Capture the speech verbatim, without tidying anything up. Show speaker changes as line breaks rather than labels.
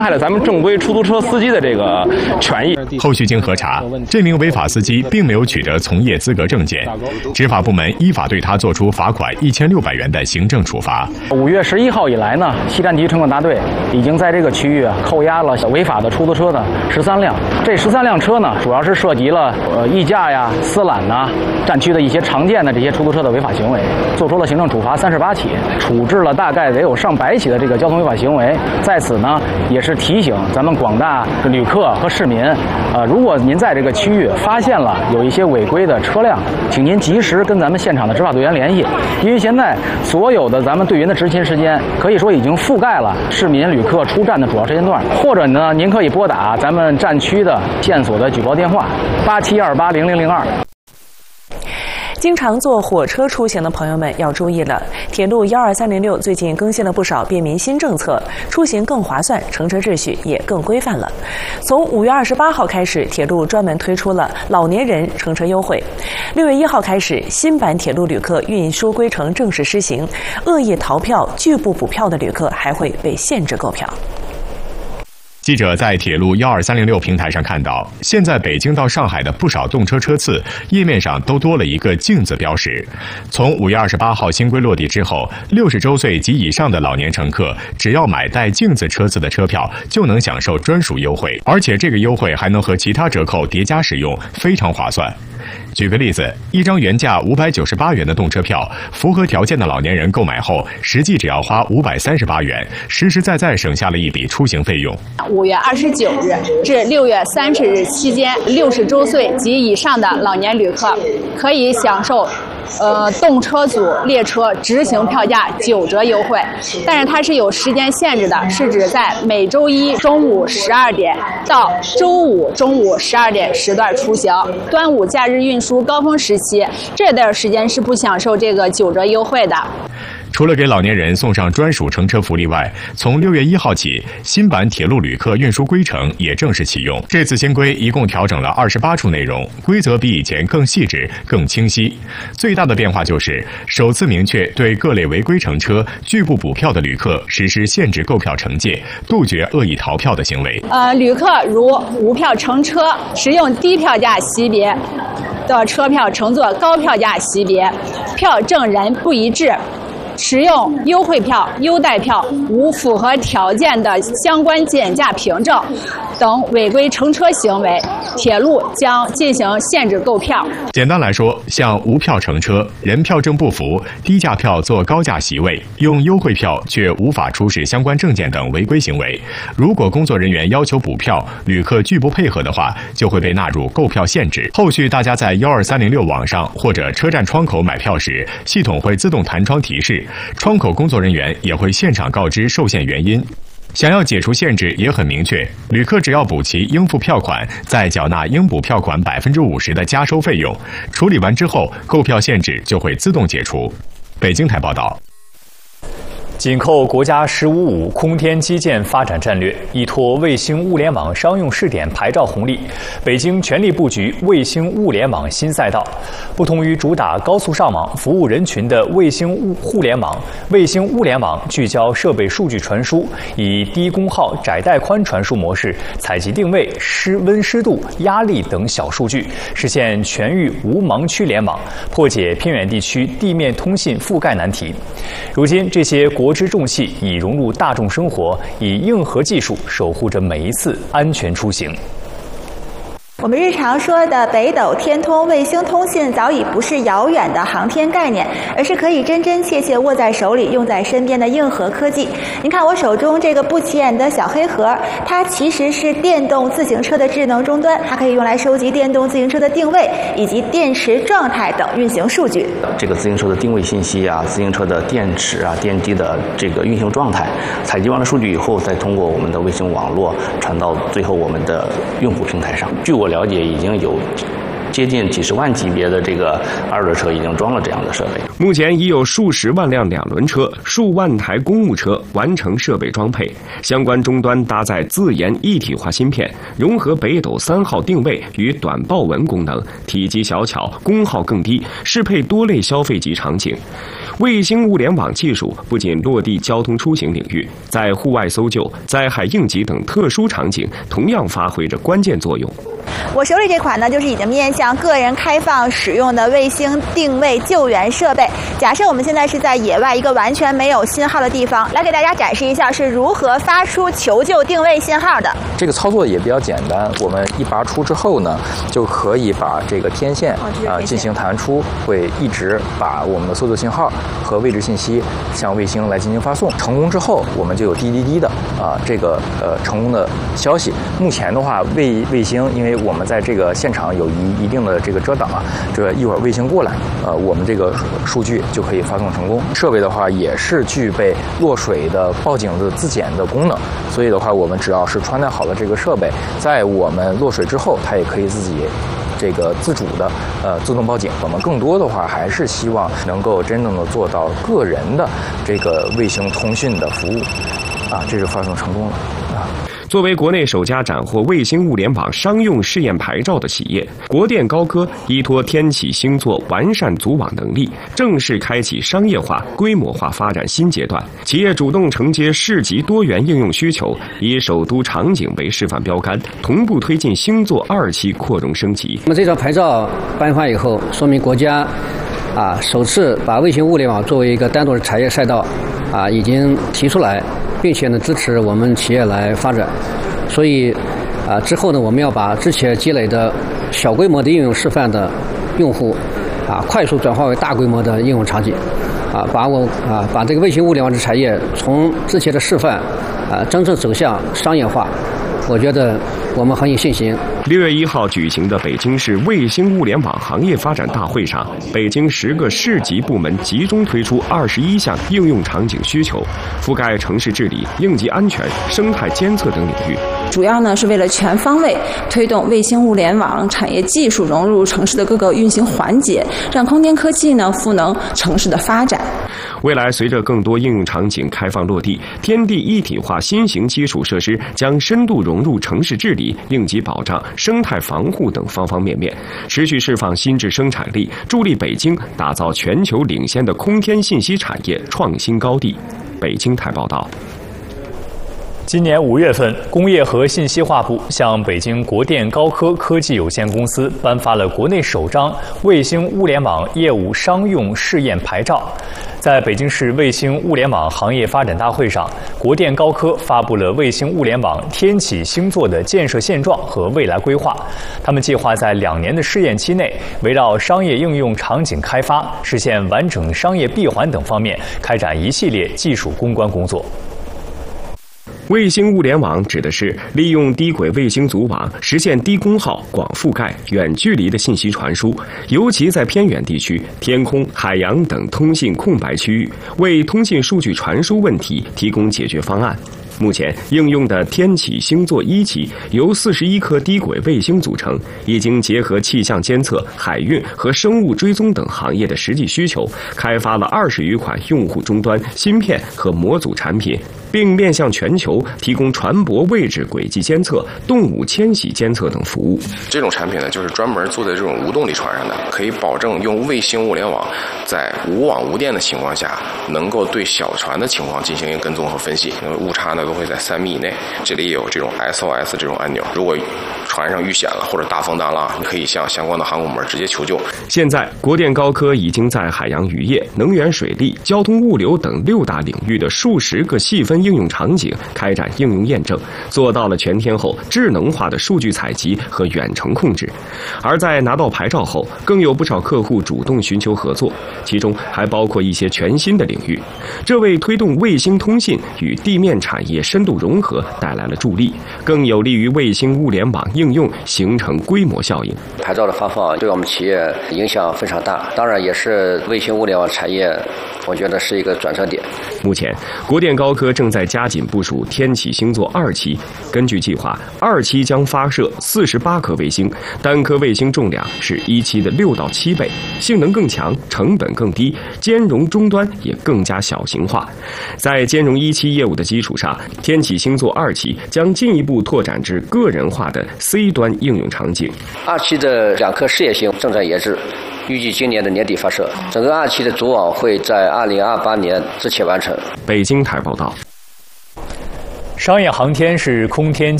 害了咱们正规出租车司机的这个权益。
后续经核查，这名违法司机并没有取得从业资格证件，执法部门依法对他作出罚款一千六百元的行政处罚。
五月十一号以来呢，西站地区城管大队已经在这个区域扣押了违法的出租车的十三辆。这十三辆车呢，主要是涉及了呃溢价呀、私揽呐、占区的一些常见的这些出租车的违法行为，做出了行政处罚三十八起，处置了大概得有上百起的这个交通违法行为。在此呢，也是提醒咱们广大旅客和市民，呃，如果您在这个区域发现了有一些违规的车辆，请您及时跟咱们现场的执法队员联系，因为现在所有的咱们队员的执勤时间可以说已经覆盖了市民旅客出站的主要时间段，或者呢，您可以拨打咱们站区的线索的举报电话八七二八零零零二。
经常坐火车出行的朋友们要注意了，铁路一二三零六最近更新了不少便民新政策，出行更划算，乘车秩序也更规范了。从五月二十八号开始，铁路专门推出了老年人乘车优惠。六月一号开始，新版铁路旅客运输规程正式施行，恶意逃票、拒不补票的旅客还会被限制购票。
记者在铁路一二三零六平台上看到，现在北京到上海的不少动车车次页面上都多了一个镜子标识。从五月二十八号新规落地之后，六十周岁及以上的老年乘客只要买带镜子车次的车票，就能享受专属优惠，而且这个优惠还能和其他折扣叠加使用，非常划算。举个例子，一张原价五百九十八元的动车票，符合条件的老年人购买后，实际只要花五百三十八元，实实在在省下了一笔出行费用。
五月二十九日至六月三十日期间，六十周岁及以上的老年旅客可以享受呃动车组列车直行票价九折优惠，但是它是有时间限制的，是指在每周一中午十二点到周五中午十二点时段出行。端午假日运输高峰时期，这段时间是不享受这个九折优惠的。
除了给老年人送上专属乘车福利外，从六月一号起，新版铁路旅客运输规程也正式启用。这次新规一共调整了二十八处内容，规则比以前更细致、更清晰。最大的变化就是首次明确对各类违规乘车、拒不补票的旅客实施限制购票惩戒，杜绝恶意逃票的行为。
呃，旅客如无票乘车，使用低票价级别的车票乘坐高票价级别，票证人不一致，使用优惠票、优待票、无符合条件的相关减价凭证等违规乘车行为，铁路将进行限制购票。
简单来说，像无票乘车、人票证不符、低价票坐高价席位、用优惠票却无法出示相关证件等违规行为，如果工作人员要求补票，旅客拒不配合的话，就会被纳入购票限制。后续大家在一二三零六网上或者车站窗口买票时，系统会自动弹窗提示，窗口工作人员也会现场告知受限原因。想要解除限制也很明确，旅客只要补齐应付票款，再缴纳应补票款百分之五十的加收费用，处理完之后，购票限制就会自动解除。北京台报道。
紧扣国家“十五五”空天基建发展战略，依托卫星物联网商用试点牌照红利，北京全力布局卫星物联网新赛道。不同于主打高速上网、服务人群的卫星物互联网，卫星物联网聚焦设备数据传输，以低功耗、窄带宽传输模式采集定位、湿温湿度、压力等小数据，实现全域无盲区联网，破解偏远地区地面通信覆盖难题。如今，这些国之重器已融入大众生活，以硬核技术守护着每一次安全出行。
我们日常说的北斗天通卫星通信早已不是遥远的航天概念，而是可以真真切切握在手里、用在身边的硬核科技。您看我手中这个不起眼的小黑盒，它其实是电动自行车的智能终端，它可以用来收集电动自行车的定位以及电池状态等运行数据。
这个自行车的定位信息啊，自行车的电池啊、电机的这个运行状态，采集完了数据以后，再通过我们的卫星网络传到最后我们的用户平台上。据我了解，已经有接近几十万级别的这个二轮车已经装了这样的设备。
目前已有数十万辆两轮车、数万台公务车完成设备装配，相关终端搭载自研一体化芯片，融合北斗三号定位与短报文功能，体积小巧，功耗更低，适配多类消费级场景。卫星物联网技术不仅落地交通出行领域，在户外搜救、灾害应急等特殊场景同样发挥着关键作用。
我手里这款呢，就是已经面向个人开放使用的卫星定位救援设备。假设我们现在是在野外一个完全没有信号的地方，来给大家展示一下是如何发出求救定位信号的。
这个操作也比较简单，我们一拔出之后呢，就可以把这个天线啊、呃、进行弹出，会一直把我们的搜救信号和位置信息向卫星来进行发送。成功之后，我们就有滴滴滴的啊、呃、这个呃成功的消息。目前的话，卫卫星因为我们在这个现场有一一定的这个遮挡啊，这一会儿卫星过来，呃，我们这个数据就可以发送成功。设备的话也是具备落水的报警的自检的功能，所以的话，我们只要是穿戴好了这个设备，在我们落水之后，它也可以自己这个自主的呃自动报警。我们更多的话还是希望能够真正的做到个人的这个卫星通讯的服务，啊，这是发送成功了啊。
作为国内首家斩获卫星物联网商用试验牌照的企业，国电高科依托天启星座完善组网能力，正式开启商业化、规模化发展新阶段。企业主动承接市级多元应用需求，以首都场景为示范标杆，同步推进星座二期扩容升级。
那么这张牌照颁发以后，说明国家啊首次把卫星物联网作为一个单独的产业赛道啊已经提出来，并且呢支持我们企业来发展。所以啊之后呢，我们要把之前积累的小规模的应用示范的用户啊快速转化为大规模的应用场景，啊把我啊把这个卫星物联网的产业从之前的示范啊真正走向商业化，我觉得我们很有信心。
六月一号举行的北京市卫星物联网行业发展大会上，北京十个市级部门集中推出二十一项应用场景需求，覆盖城市治理、应急安全、生态监测等领域。
主要呢是为了全方位推动卫星物联网产业技术融入城市的各个运行环节，让空间科技呢赋能城市的发展。
未来随着更多应用场景开放落地，天地一体化新型基础设施将深度融入城市治理、应急保障、生态防护等方方面面，持续释放新质生产力，助力北京打造全球领先的空天信息产业创新高地。北京台报道。
今年五月份，工业和信息化部向北京国电高科科技有限公司颁发了国内首张卫星物联网业务商用试验牌照。在北京市卫星物联网行业发展大会上，国电高科发布了卫星物联网天启星座的建设现状和未来规划。他们计划在两年的试验期内，围绕商业应用场景开发、实现完整商业闭环等方面，开展一系列技术攻关工作。
卫星物联网指的是利用低轨卫星组网，实现低功耗、广覆盖、远距离的信息传输，尤其在偏远地区、天空、海洋等通信空白区域，为通信数据传输问题提供解决方案。目前应用的天启星座一期由四十一颗低轨卫星组成，已经结合气象监测、海运和生物追踪等行业的实际需求，开发了二十余款用户终端、芯片和模组产品，并面向全球提供船舶位置轨迹监测、动物迁徙监测等服务。
这种产品呢，就是专门做在这种无动力船上的，可以保证用卫星物联网在无网无电的情况下，能够对小船的情况进行一个跟踪和分析，因为误差呢都会在三米以内。这里也有这种 S O S 这种按钮，如果船上遇险了或者大风大浪，你可以向相关的航空门直接求救。
现在，国电高科已经在海洋渔业、能源水利、交通物流等六大领域的数十个细分应用场景开展应用验证，做到了全天候智能化的数据采集和远程控制。而在拿到牌照后，更有不少客户主动寻求合作，其中还包括一些全新的领域。这为推动卫星通信与地面产业深度融合带来了助力，更有利于卫星物联网应应用形成规模效应。
牌照的发放对我们企业影响非常大，当然也是卫星物联网产业，我觉得是一个转折点。
目前，国电高科正在加紧部署天启星座二期。根据计划，二期将发射四十八颗卫星，单颗卫星重量是一期的六到七倍，性能更强，成本更低，兼容终端也更加小型化。在兼容一期业务的基础上，天启星座二期将进一步拓展至个人化的 C 端应用场景。
二期的两颗事业星正在研制，预计今年的年底发射。整个二期的组网会在二零二八年之前完成。
北京台报道。
商业航天是空天